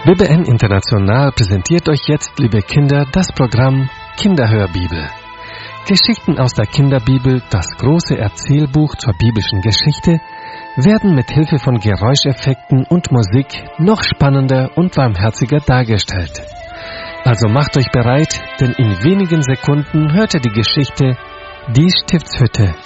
BBN International präsentiert euch jetzt, liebe Kinder, das Programm Kinderhörbibel. Geschichten aus der Kinderbibel, das große Erzählbuch zur biblischen Geschichte, werden mit Hilfe von Geräuscheffekten und Musik noch spannender und warmherziger dargestellt. Also macht euch bereit, denn in wenigen Sekunden hört ihr die Geschichte Die Stiftshütte.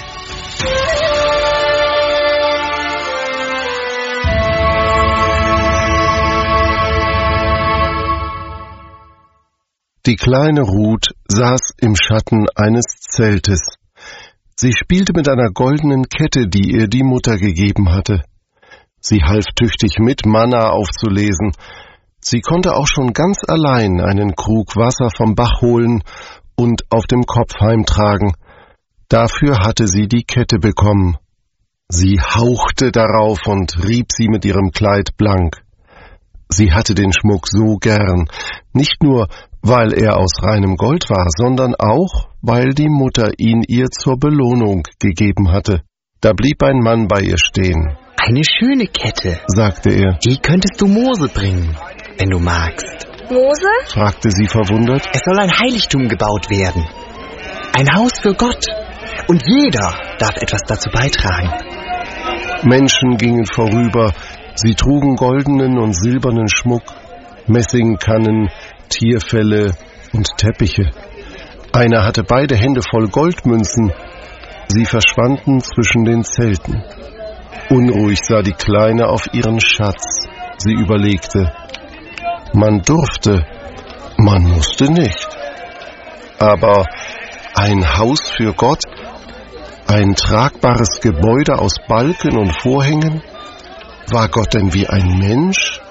Die kleine Ruth saß im Schatten eines Zeltes. Sie spielte mit einer goldenen Kette, die ihr die Mutter gegeben hatte. Sie half tüchtig mit, Manna aufzulesen. Sie konnte auch schon ganz allein einen Krug Wasser vom Bach holen und auf dem Kopf heimtragen. Dafür hatte sie die Kette bekommen. Sie hauchte darauf und rieb sie mit ihrem Kleid blank. Sie hatte den Schmuck so gern, nicht nur, weil er aus reinem Gold war, sondern auch, weil die Mutter ihn ihr zur Belohnung gegeben hatte. Da blieb ein Mann bei ihr stehen. »Eine schöne Kette«, sagte er. »Die könntest du Mose bringen, wenn du magst.« »Mose?« fragte sie verwundert. »Es soll ein Heiligtum gebaut werden. Ein Haus für Gott. Und jeder darf etwas dazu beitragen.« Menschen gingen vorüber. Sie trugen goldenen und silbernen Schmuck, Messingkannen, Tierfelle und Teppiche. Einer hatte beide Hände voll Goldmünzen. Sie verschwanden zwischen den Zelten. Unruhig sah die Kleine auf ihren Schatz. Sie überlegte. Man durfte, man musste nicht. Aber ein Haus für Gott, ein tragbares Gebäude aus Balken und Vorhängen? War Gott denn wie ein Mensch?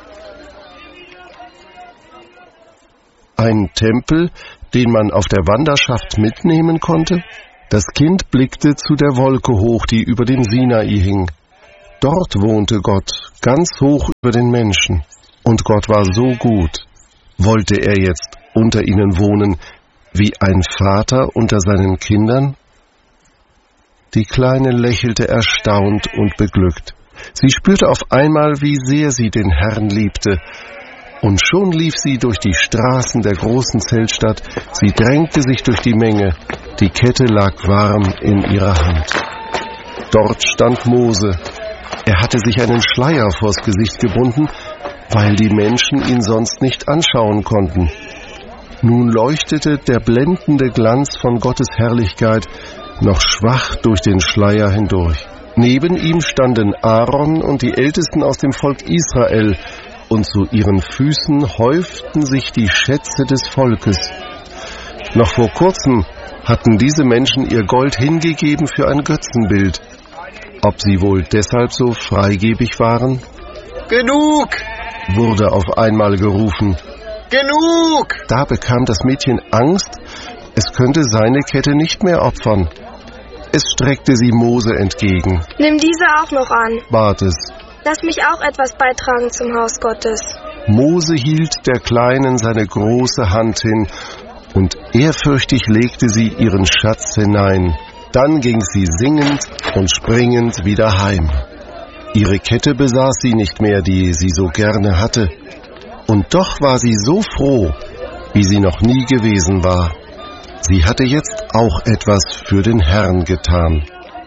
Ein Tempel, den man auf der Wanderschaft mitnehmen konnte? Das Kind blickte zu der Wolke hoch, die über dem Sinai hing. Dort wohnte Gott, ganz hoch über den Menschen. Und Gott war so gut. Wollte er jetzt unter ihnen wohnen, wie ein Vater unter seinen Kindern? Die Kleine lächelte erstaunt und beglückt. Sie spürte auf einmal, wie sehr sie den Herrn liebte. Und schon lief sie durch die Straßen der großen Zeltstadt. Sie drängte sich durch die Menge. Die Kette lag warm in ihrer Hand. Dort stand Mose. Er hatte sich einen Schleier vors Gesicht gebunden, weil die Menschen ihn sonst nicht anschauen konnten. Nun leuchtete der blendende Glanz von Gottes Herrlichkeit noch schwach durch den Schleier hindurch. Neben ihm standen Aaron und die Ältesten aus dem Volk Israel, und zu ihren Füßen häuften sich die Schätze des Volkes. Noch vor kurzem hatten diese Menschen ihr Gold hingegeben für ein Götzenbild. Ob sie wohl deshalb so freigebig waren? »Genug«, wurde auf einmal gerufen. »Genug!« Da bekam das Mädchen Angst, es könnte seine Kette nicht mehr opfern. Es streckte sie Mose entgegen. »Nimm diese auch noch an«, bat es. »Lass mich auch etwas beitragen zum Haus Gottes.« Mose hielt der Kleinen seine große Hand hin, und ehrfürchtig legte sie ihren Schatz hinein. Dann ging sie singend und springend wieder heim. Ihre Kette besaß sie nicht mehr, die sie so gerne hatte. Und doch war sie so froh, wie sie noch nie gewesen war. Sie hatte jetzt auch etwas für den Herrn getan.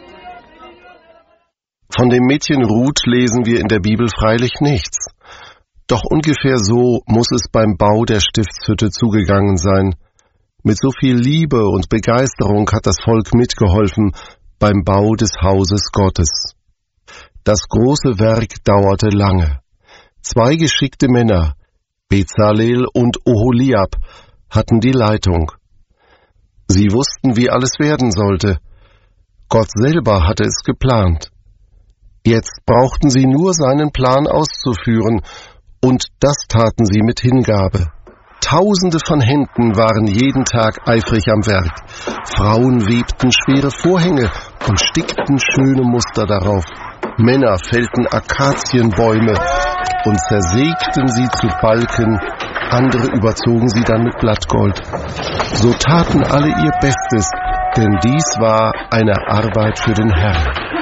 Von dem Mädchen Ruth lesen wir in der Bibel freilich nichts. Doch ungefähr so muss es beim Bau der Stiftshütte zugegangen sein. Mit so viel Liebe und Begeisterung hat das Volk mitgeholfen beim Bau des Hauses Gottes. Das große Werk dauerte lange. 2 geschickte Männer, Bezalel und Oholiab, hatten die Leitung. Sie wussten, wie alles werden sollte. Gott selber hatte es geplant. Jetzt brauchten sie nur seinen Plan auszuführen, und das taten sie mit Hingabe. Tausende von Händen waren jeden Tag eifrig am Werk. Frauen webten schwere Vorhänge und stickten schöne Muster darauf. Männer fällten Akazienbäume und zersägten sie zu Balken, andere überzogen sie dann mit Blattgold. So taten alle ihr Bestes, denn dies war eine Arbeit für den Herrn.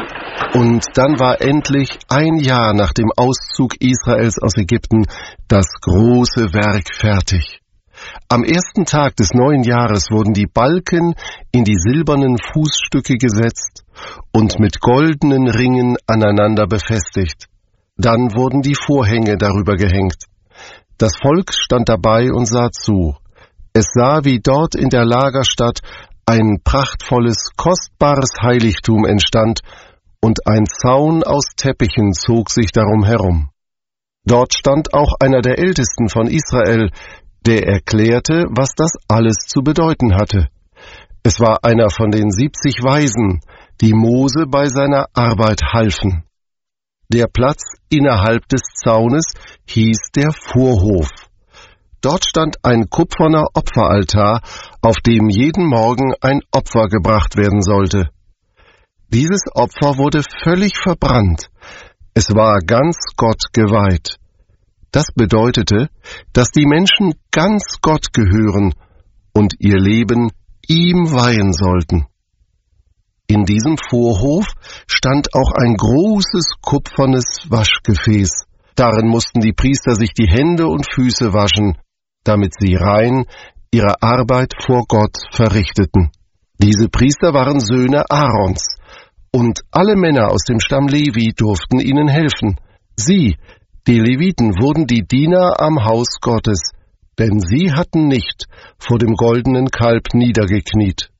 Und dann war endlich ein Jahr nach dem Auszug Israels aus Ägypten das große Werk fertig. Am ersten Tag des neuen Jahres wurden die Balken in die silbernen Fußstücke gesetzt und mit goldenen Ringen aneinander befestigt. Dann wurden die Vorhänge darüber gehängt. Das Volk stand dabei und sah zu. Es sah, wie dort in der Lagerstatt ein prachtvolles, kostbares Heiligtum entstand, und ein Zaun aus Teppichen zog sich darum herum. Dort stand auch einer der Ältesten von Israel, der erklärte, was das alles zu bedeuten hatte. Es war einer von den 70 Weisen, die Mose bei seiner Arbeit halfen. Der Platz innerhalb des Zaunes hieß der Vorhof. Dort stand ein kupferner Opferaltar, auf dem jeden Morgen ein Opfer gebracht werden sollte. Dieses Opfer wurde völlig verbrannt. Es war ganz Gott geweiht. Das bedeutete, dass die Menschen ganz Gott gehören und ihr Leben ihm weihen sollten. In diesem Vorhof stand auch ein großes kupfernes Waschgefäß. Darin mussten die Priester sich die Hände und Füße waschen, damit sie rein ihre Arbeit vor Gott verrichteten. Diese Priester waren Söhne Aarons, und alle Männer aus dem Stamm Levi durften ihnen helfen. Sie, die Leviten, wurden die Diener am Haus Gottes, denn sie hatten nicht vor dem goldenen Kalb niedergekniet.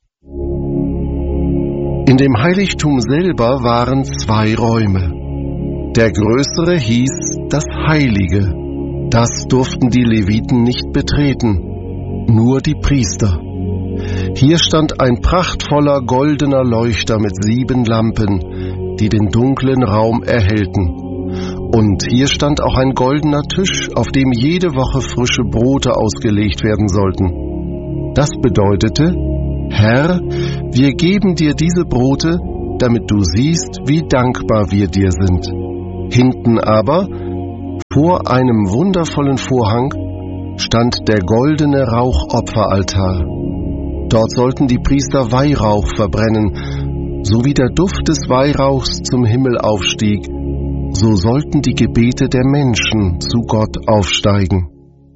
In dem Heiligtum selber waren 2 Räume. Der größere hieß das Heilige. Das durften die Leviten nicht betreten, nur die Priester. Hier stand ein prachtvoller goldener Leuchter mit 7 Lampen, die den dunklen Raum erhellten. Und hier stand auch ein goldener Tisch, auf dem jede Woche frische Brote ausgelegt werden sollten. Das bedeutete: Herr, wir geben dir diese Brote, damit du siehst, wie dankbar wir dir sind. Hinten aber, vor einem wundervollen Vorhang, stand der goldene Rauchopferaltar. Dort sollten die Priester Weihrauch verbrennen. So wie der Duft des Weihrauchs zum Himmel aufstieg, so sollten die Gebete der Menschen zu Gott aufsteigen.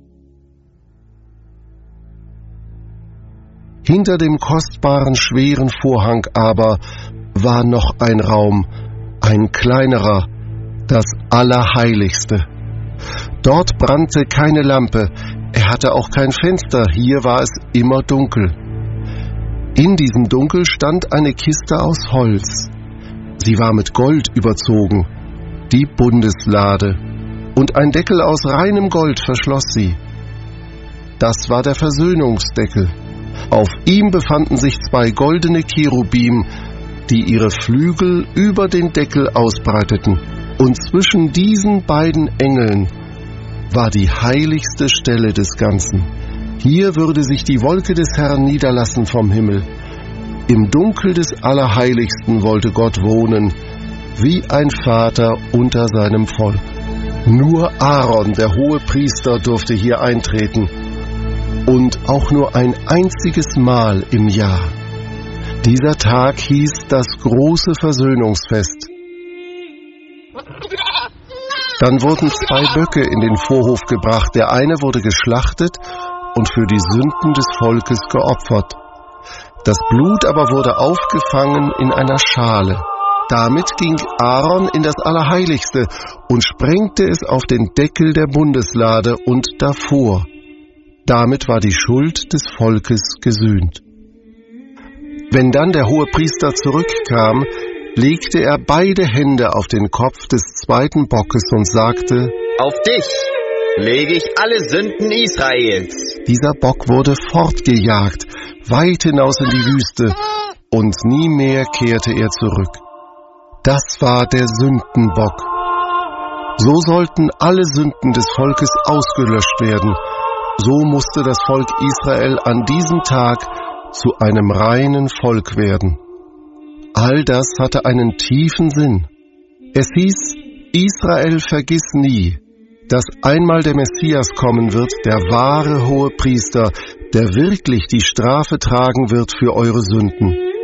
Hinter dem kostbaren, schweren Vorhang aber war noch ein Raum, ein kleinerer, das Allerheiligste. Dort brannte keine Lampe, er hatte auch kein Fenster, hier war es immer dunkel. In diesem Dunkel stand eine Kiste aus Holz. Sie war mit Gold überzogen, die Bundeslade, und ein Deckel aus reinem Gold verschloss sie. Das war der Versöhnungsdeckel. Auf ihm befanden sich 2 goldene Cherubim, die ihre Flügel über den Deckel ausbreiteten. Und zwischen diesen beiden Engeln war die heiligste Stelle des Ganzen. Hier würde sich die Wolke des Herrn niederlassen vom Himmel. Im Dunkel des Allerheiligsten wollte Gott wohnen, wie ein Vater unter seinem Volk. Nur Aaron, der hohe Priester, durfte hier eintreten. Und auch nur ein einziges Mal im Jahr. Dieser Tag hieß das große Versöhnungsfest. Dann wurden 2 Böcke in den Vorhof gebracht. Der eine wurde geschlachtet und für die Sünden des Volkes geopfert. Das Blut aber wurde aufgefangen in einer Schale. Damit ging Aaron in das Allerheiligste und sprengte es auf den Deckel der Bundeslade und davor. Damit war die Schuld des Volkes gesühnt. Wenn dann der Hohepriester zurückkam, legte er beide Hände auf den Kopf des 2. Bockes und sagte: Auf dich lege ich alle Sünden Israels. Dieser Bock wurde fortgejagt, weit hinaus in die Wüste, und nie mehr kehrte er zurück. Das war der Sündenbock. So sollten alle Sünden des Volkes ausgelöscht werden. So musste das Volk Israel an diesem Tag zu einem reinen Volk werden. All das hatte einen tiefen Sinn. Es hieß: Israel, vergiss nie, dass einmal der Messias kommen wird, der wahre Hohepriester, der wirklich die Strafe tragen wird für eure Sünden.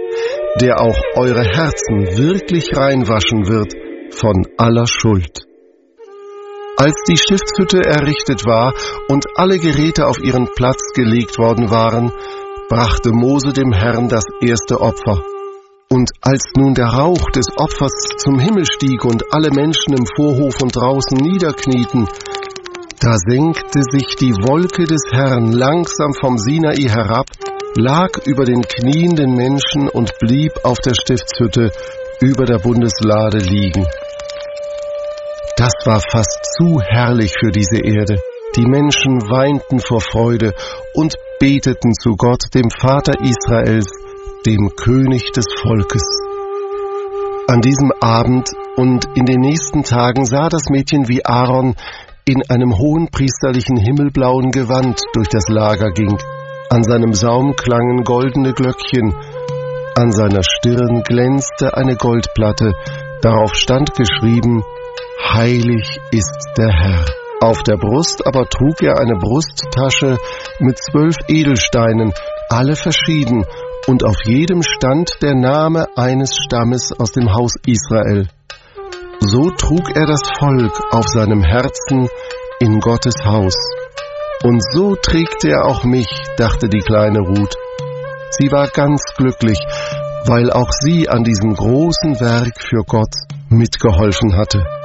der auch eure Herzen wirklich reinwaschen wird von aller Schuld. Als die Stiftshütte errichtet war und alle Geräte auf ihren Platz gelegt worden waren, brachte Mose dem Herrn das erste Opfer. Und als nun der Rauch des Opfers zum Himmel stieg und alle Menschen im Vorhof und draußen niederknieten, da senkte sich die Wolke des Herrn langsam vom Sinai herab, lag über den knienden Menschen und blieb auf der Stiftshütte über der Bundeslade liegen. Das war fast zu herrlich für diese Erde. Die Menschen weinten vor Freude und beteten zu Gott, dem Vater Israels, dem König des Volkes. An diesem Abend und in den nächsten Tagen sah das Mädchen, wie Aaron in einem hohen priesterlichen himmelblauen Gewand durch das Lager ging. An seinem Saum klangen goldene Glöckchen, an seiner Stirn glänzte eine Goldplatte, darauf stand geschrieben: Heilig ist der Herr. Auf der Brust aber trug er eine Brusttasche mit 12 Edelsteinen, alle verschieden, und auf jedem stand der Name eines Stammes aus dem Haus Israel. So trug er das Volk auf seinem Herzen in Gottes Haus. Und so trägt er auch mich, dachte die kleine Ruth. Sie war ganz glücklich, weil auch sie an diesem großen Werk für Gott mitgeholfen hatte.